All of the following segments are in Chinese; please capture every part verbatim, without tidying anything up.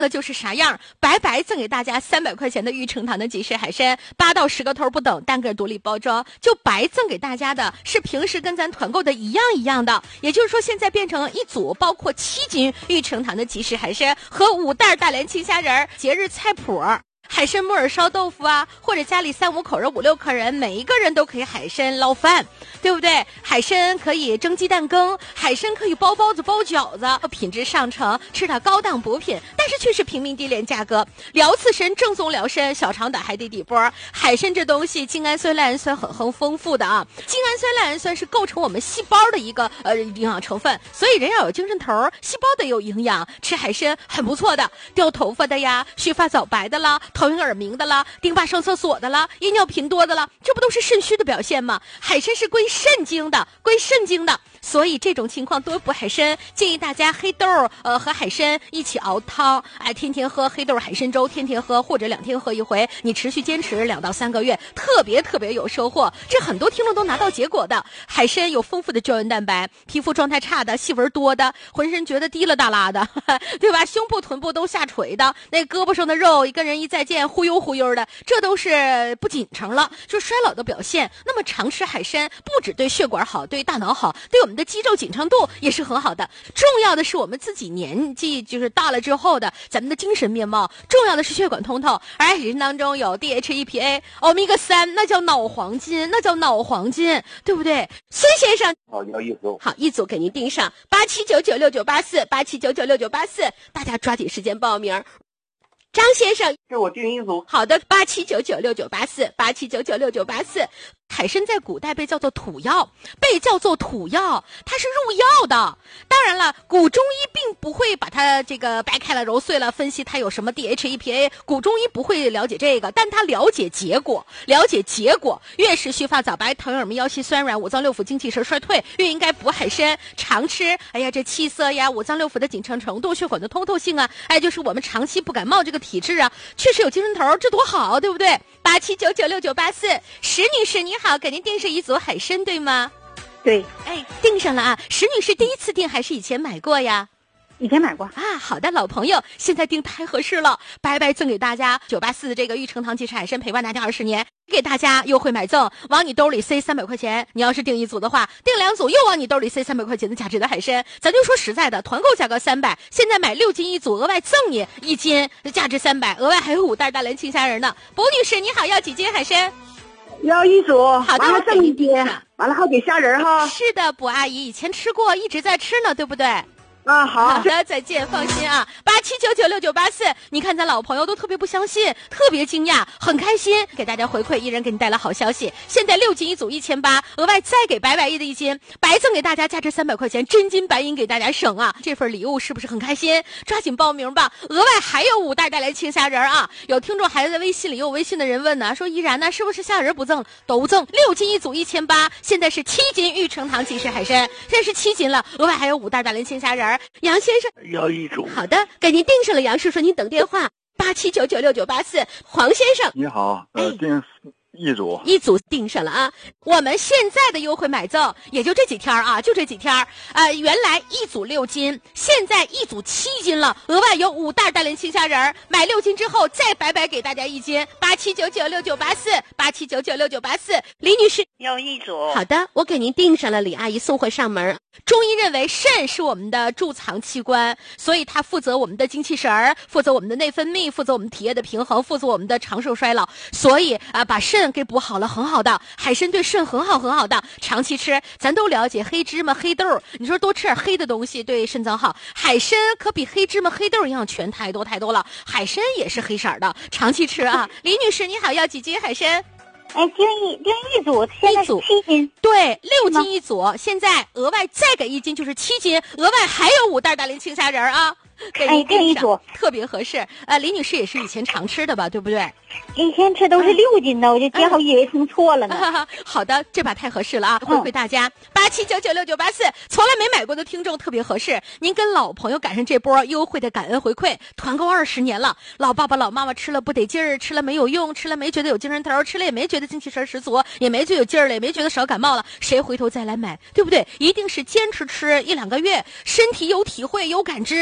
那就是啥样？白白赠给大家三百块钱的玉成堂的即食海参，八到十个头不等，单个独立包装，就白赠给大家的是平时跟咱团购的一样一样的。也就是说，现在变成一组，包括七斤玉成堂的即食海参和五袋大连青虾仁节日菜谱。海参木耳烧豆腐啊，或者家里三五口人、五六口人，每一个人都可以海参捞饭，对不对？海参可以蒸鸡蛋羹，海参可以包包子、包饺子，品质上乘，吃它高档补品，但是却是平民低廉价格。辽刺参正宗辽参，小肠胆海底底波。海参这东西，精氨酸、赖氨酸很很丰富的啊，精氨酸、赖氨酸是构成我们细胞的一个呃营养成分，所以人要有精神头，细胞得有营养，吃海参很不错的。掉头发的呀，须发早白的啦，头晕耳鸣的啦，丁爸上厕所的啦，夜尿频多的啦，这不都是肾虚的表现吗？海参是归肾经的，归肾经的，所以这种情况多补海参，建议大家黑豆呃和海参一起熬汤，哎，天天喝黑豆海参粥，天天喝或者两天喝一回，你持续坚持两到三个月，特别特别有收获。这很多听众都拿到结果的。海参有丰富的胶原蛋白，皮肤状态差的、细纹多的、浑身觉得滴了哒啦的，呵呵对吧？胸部、臀部都下垂的，那胳膊上的肉一跟人一再见忽悠忽悠的，这都是不紧成了，就是衰老的表现。那么常吃海参不只对血管好，对大脑好，对我们的肌肉紧张度也是很好的。重要的是我们自己年纪就是大了之后的咱们的精神面貌，重要的是血管通透。而海参当中有 D H E P A、欧米伽三，那叫脑黄金，那叫脑黄金，对不对？孙先生， 好，要一组， 好，一组给您订上八七九九六九八四，八七九九六九八四，大家抓紧时间报名。张先生， 给我订一组。 好的，八七九九六九八四，八七九九六九八四。海参在古代被叫做土药，被叫做土药，它是入药的。当然了，古中医并不会把它这个掰开了揉碎了分析它有什么 D H E P A， 古中医不会了解这个，但他了解结果，了解结果。越是须发早白、头晕耳鸣、腰膝酸软、五脏六腑精气神衰退，越应该补海参。常吃，哎呀，这气色呀、五脏六腑的紧张程度、血管的通透性啊，哎，就是我们长期不感冒这个体质啊，确实有精神头，这多好，对不对？八七九九六九八四，石女士你好，给您订上一组海参，对吗？ 对， 哎，订上了啊！石女士第一次订还是以前买过呀？ 以前买过啊。好的，老朋友，现在订太合适了，白白赠给大家九八四的这个玉成堂即食海参，陪伴大家二十年，给大家优惠买赠，往你兜里塞三百块钱。你要是订一组的话，订两组又往你兜里塞三百块钱的价值的海参。咱就说实在的，团购价格三百，现在买六斤一组，额外赠你一斤，价值三百，额外还有五袋大连青虾仁呢。卜女士你好，要几斤海参？ 要一组， 好的， 完了赠一斤，完了还给虾仁哈。 是的，卜阿姨以前吃过，一直在吃呢，对不对？ 啊，好， 好的，再见，放心啊。八七九九六九八四，你看咱老朋友都特别不相信，特别惊讶，很开心，给大家回馈，一人给你带来好消息。现在六斤一组一千八，额外再给白白一的一斤，白赠给大家，价值三百块钱，真金白银给大家省啊！这份礼物是不是很开心？抓紧报名吧，额外还有五袋带来青虾仁啊！有听众还在微信里，有微信的人问呢，说依然呢，是不是虾仁不赠都赠？六斤一组一千八，现在是七斤玉成堂即食海参，现在是七斤了，额外还有五袋大连青虾仁。杨先生要一组。 好的，给您订上了。杨叔叔，您等电话八七九九六九八四。黄先生你好，呃， 哎订一组， 一组订上了啊！我们现在的优惠买赠也就这几天啊，就这几天。呃，原来一组六斤，现在一组七斤了，额外有五袋大连青虾仁，买六斤之后再白白给大家一斤。八七九九六九八四，八七九九六九八四。李女士要一组。 好的，我给您订上了，李阿姨送货上门。中医认为肾是我们的贮藏器官，所以它负责我们的精气神儿，负责我们的内分泌，负责我们体液的平衡，负责我们的长寿衰老。所以啊，把肾给补好了，很好的。海参对肾很好很好的，长期吃。咱都了解黑芝麻、黑豆，你说多吃点黑的东西对肾脏好。海参可比黑芝麻、黑豆一样全太多太多了，海参也是黑色的，长期吃啊。李女士你好，要几斤海参？ 哎，订一订一组，现在是七斤， 对，六斤一组，现在额外再给一斤就是七斤，额外还有五袋大连青虾仁啊，给您订一组，特别合适。呃，李女士也是以前常吃的吧，对不对？ 以前吃都是六斤的，我就正好以为听错了呢。 嗯、好的，这把太合适了啊！回馈大家八七九九六九八四，从来没买过的听众特别合适。您跟老朋友赶上这波优惠的感恩回馈，团购二十年了，老爸爸老妈妈吃了不得劲儿，吃了没有用，吃了没觉得有精神头，吃了也没觉得精气神十足，也没觉得有劲儿了，也没觉得少感冒了，谁回头再来买，对不对？一定是坚持吃一两个月，身体有体会有感知，自己感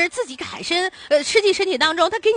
海参呃吃进身体当中，它给你